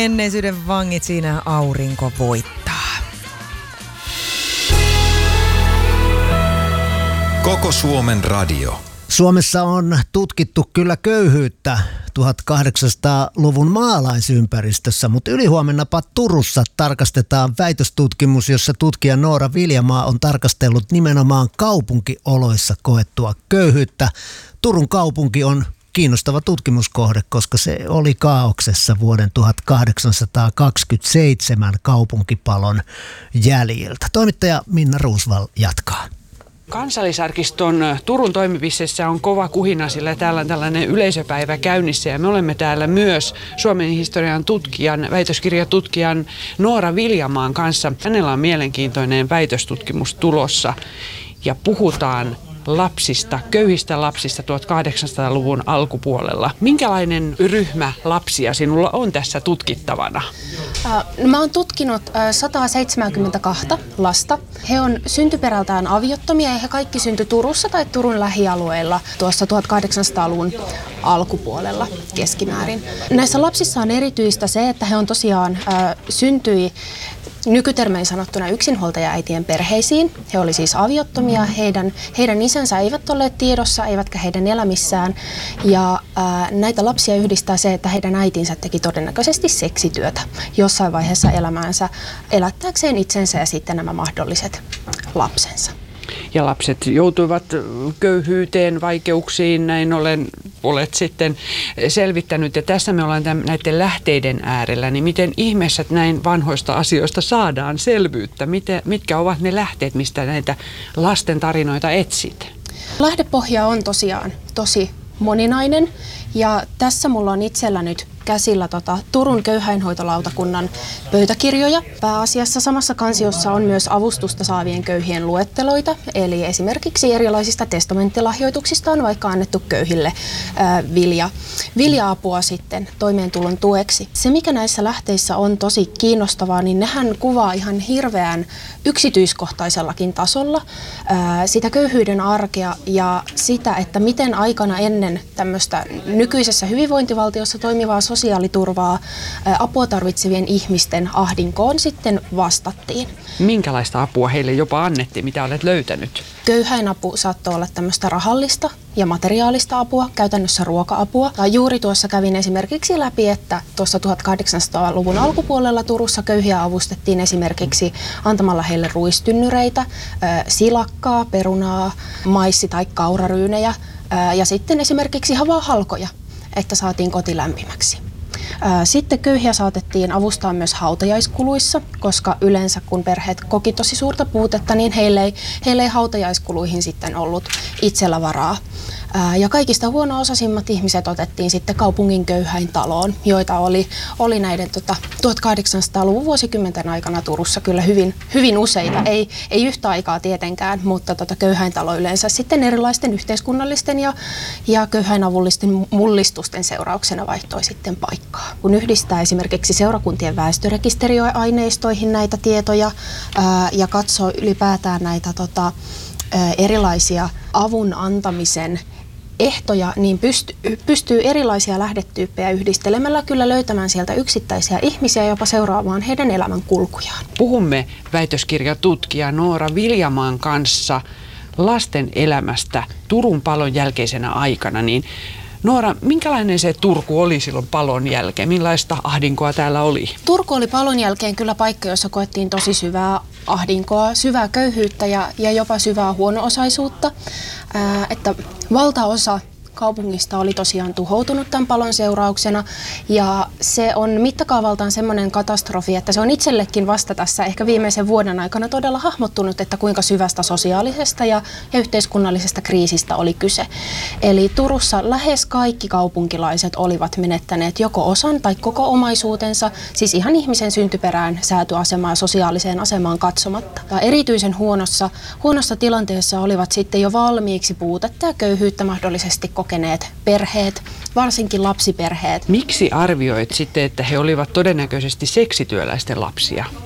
menneisyyden vangit, siinä aurinko voittaa. Koko Suomen radio. Suomessa on tutkittu kyllä köyhyyttä 1800-luvun maalaisympäristössä, mutta ylihuomennapa Turussa tarkastetaan väitöstutkimus, jossa tutkija Noora Viljamaa on tarkastellut nimenomaan kaupunkioloissa koettua köyhyyttä. Turun kaupunki on kiinnostava tutkimuskohde, koska se oli kaauksessa vuoden 1827 kaupunkipalon jäljiltä. Toimittaja Minna Roosvall jatkaa. Kansallisarkiston Turun toimipisteessä on kova kuhina, sillä täällä on tällainen yleisöpäivä käynnissä ja me olemme täällä myös Suomen historian tutkijan, väitöskirjatutkijan Noora Viljamaan kanssa. Hänellä on mielenkiintoinen väitöstutkimus tulossa ja puhutaan lapsista, köyhistä lapsista 1800-luvun alkupuolella. Minkälainen ryhmä lapsia sinulla on tässä tutkittavana? Mä oon tutkinut 172 lasta. He on syntyperältään aviottomia ja he kaikki syntyi Turussa tai Turun lähialueilla tuossa 1800-luvun alkupuolella keskimäärin. Näissä lapsissa on erityistä se, että he on tosiaan syntyi nykytermein sanottuna yksinhuoltajaäitien perheisiin. He oli siis aviottomia, heidän isänsä eivät olleet tiedossa, eivätkä heidän elämissään. Ja näitä lapsia yhdistää se, että heidän äitinsä teki todennäköisesti seksityötä jossain vaiheessa elämäänsä elättääkseen itsensä ja sitten nämä mahdolliset lapsensa. Ja lapset joutuivat köyhyyteen, vaikeuksiin, näin olet sitten selvittänyt. Ja tässä me ollaan näiden lähteiden äärellä, niin miten ihmeessä näin vanhoista asioista saadaan selvyyttä? Mitkä ovat ne lähteet, mistä näitä lasten tarinoita etsit? Lähdepohja on tosiaan tosi moninainen ja tässä mulla on itsellä nyt käsillä Turun köyhäinhoitolautakunnan pöytäkirjoja. Pääasiassa samassa kansiossa on myös avustusta saavien köyhien luetteloita, eli esimerkiksi erilaisista testamenttilahjoituksista on vaikka annettu köyhille vilja-apua sitten toimeentulon tueksi. Se, mikä näissä lähteissä on tosi kiinnostavaa, niin nehän kuvaa ihan hirveän yksityiskohtaisellakin tasolla sitä köyhyyden arkea ja sitä, että miten aikana ennen tämmöistä nykyisessä hyvinvointivaltiossa toimivaa sosiaaliturvaa apua tarvitsevien ihmisten ahdinkoon sitten vastattiin. Minkälaista apua heille jopa annettiin, mitä olet löytänyt? Köyhäinapu saattoi olla tämmöistä rahallista ja materiaalista apua, käytännössä ruoka-apua. Juuri tuossa kävin esimerkiksi läpi, että tuossa 1800-luvun alkupuolella Turussa köyhiä avustettiin esimerkiksi antamalla heille ruistynnyreitä, silakkaa, perunaa, maissi- tai kauraryynejä ja sitten esimerkiksi ihan vaan halkoja, että saatiin koti lämpimäksi. Sitten köyhiä saatettiin avustaa myös hautajaiskuluissa, koska yleensä kun perheet koki tosi suurta puutetta, niin heille ei hautajaiskuluihin sitten ollut itsellä varaa. Ja kaikista huono-osaisimmat ihmiset otettiin sitten kaupungin köyhäintaloon, joita oli näiden 1800-luvun vuosikymmenten aikana Turussa kyllä hyvin useita. Ei yhtä aikaa tietenkään, mutta köyhäintalo yleensä sitten erilaisten yhteiskunnallisten ja köyhäinavullisten mullistusten seurauksena vaihtoi sitten paikkaa. Kun yhdistää esimerkiksi seurakuntien väestörekisteriaineistoihin näitä tietoja ja katsoo ylipäätään näitä erilaisia avun antamisen ehtoja, niin pystyy erilaisia lähdetyyppejä yhdistelemällä kyllä löytämään sieltä yksittäisiä ihmisiä ja jopa seuraamaan heidän elämän kulkujaan. Puhumme väitöskirjatutkija Noora Viljamaan kanssa lasten elämästä Turun palon jälkeisenä aikana. Niin Noora, minkälainen se Turku oli silloin palon jälkeen? Millaista ahdinkoa täällä oli? Turku oli palon jälkeen kyllä paikka, jossa koettiin tosi syvää ahdinkoa, syvää köyhyyttä ja jopa syvää huono-osaisuutta. Että valtaosa kaupungista oli tosiaan tuhoutunut tämän palon seurauksena ja se on mittakaavaltaan semmoinen katastrofi, että se on itsellekin vasta tässä ehkä viimeisen vuoden aikana todella hahmottunut, että kuinka syvästä sosiaalisesta ja yhteiskunnallisesta kriisistä oli kyse. Eli Turussa lähes kaikki kaupunkilaiset olivat menettäneet joko osan tai koko omaisuutensa, siis ihan ihmisen syntyperään, säätyasemaan ja sosiaaliseen asemaan katsomatta. Ja erityisen huonossa tilanteessa olivat sitten jo valmiiksi puutetta ja köyhyyttä mahdollisesti kokeneet perheet, varsinkin lapsiperheet. Miksi arvioit sitten, että he olivat todennäköisesti seksityöläisten lapsia?